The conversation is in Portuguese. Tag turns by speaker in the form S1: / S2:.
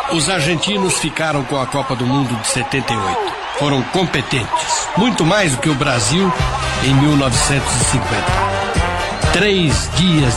S1: Os argentinos ficaram com a Copa do Mundo de 78. Foram competentes, muito mais do que o Brasil em 1950. 3 dias